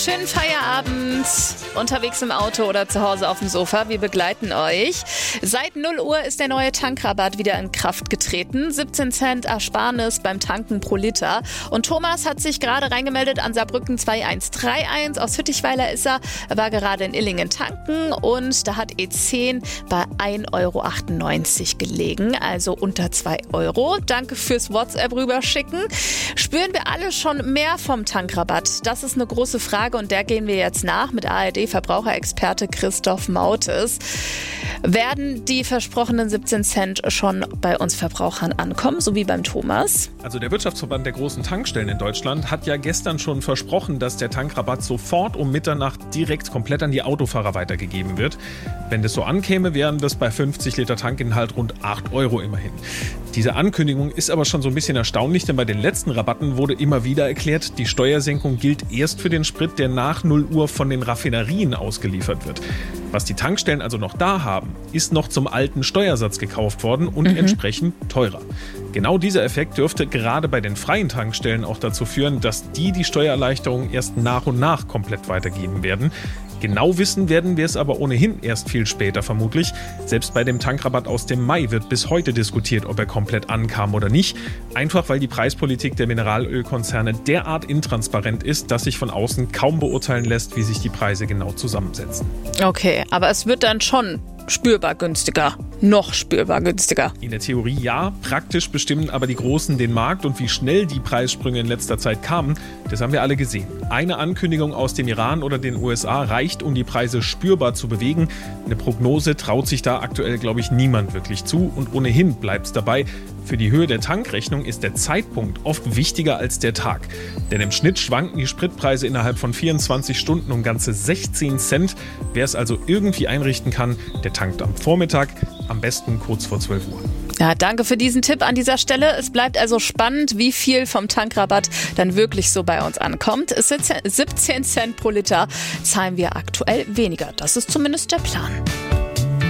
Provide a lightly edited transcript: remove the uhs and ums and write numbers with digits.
Schönen Feierabend, unterwegs im Auto oder zu Hause auf dem Sofa. Wir begleiten euch. Seit 0 Uhr ist der neue Tankrabatt wieder in Kraft getreten. 17 Cent Ersparnis beim Tanken pro Liter. Und Thomas hat sich gerade reingemeldet an Saarbrücken 2131. Aus Hüttichweiler ist er, war gerade in Illingen tanken und da hat E10 bei 1,98 € gelegen, also unter 2 €. Danke fürs WhatsApp rüberschicken. Spüren wir alle schon mehr vom Tankrabatt? Das ist eine große Frage. Und der gehen wir jetzt nach mit ARD-Verbraucherexperte Christoph Mautes. Werden die versprochenen 17 Cent schon bei uns Verbrauchern ankommen, so wie beim Thomas? Also der Wirtschaftsverband der großen Tankstellen in Deutschland hat ja gestern schon versprochen, dass der Tankrabatt sofort um Mitternacht direkt komplett an die Autofahrer weitergegeben wird. Wenn das so ankäme, wären das bei 50 Liter Tankinhalt rund 8 € immerhin. Diese Ankündigung ist aber schon so ein bisschen erstaunlich, denn bei den letzten Rabatten wurde immer wieder erklärt, die Steuersenkung gilt erst für den Sprit, der nach 0 Uhr von den Raffinerien ausgeliefert wird. Was die Tankstellen also noch da haben, ist noch zum alten Steuersatz gekauft worden und entsprechend teurer. Genau dieser Effekt dürfte gerade bei den freien Tankstellen auch dazu führen, dass die Steuererleichterung erst nach und nach komplett weitergeben werden. Genau wissen werden wir es aber ohnehin erst viel später vermutlich. Selbst bei dem Tankrabatt aus dem Mai wird bis heute diskutiert, ob er komplett ankam oder nicht. Einfach weil die Preispolitik der Mineralölkonzerne derart intransparent ist, dass sich von außen kaum beurteilen lässt, wie sich die Preise genau zusammensetzen. Okay, aber es wird dann schon spürbar günstiger. Noch spürbar günstiger. In der Theorie ja, praktisch bestimmen aber die Großen den Markt und wie schnell die Preissprünge in letzter Zeit kamen, das haben wir alle gesehen. Eine Ankündigung aus dem Iran oder den USA reicht, um die Preise spürbar zu bewegen. Eine Prognose traut sich da aktuell, glaube ich, niemand wirklich zu und ohnehin bleibt es dabei. Für die Höhe der Tankrechnung ist der Zeitpunkt oft wichtiger als der Tag. Denn im Schnitt schwanken die Spritpreise innerhalb von 24 Stunden um ganze 16 Cent. Wer es also irgendwie einrichten kann, der tankt am Vormittag, am besten kurz vor 12 Uhr. Ja, danke für diesen Tipp an dieser Stelle. Es bleibt also spannend, wie viel vom Tankrabatt dann wirklich so bei uns ankommt. 17 Cent pro Liter zahlen wir aktuell weniger. Das ist zumindest der Plan.